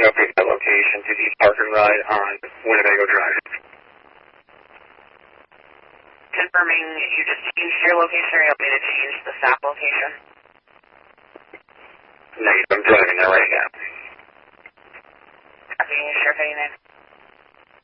update that location to the Park and Ride on Winnebago Drive. Confirming you just changed your location, or you want me to change the SAP location? No, I'm driving there right now. Copy, sheriff, any name?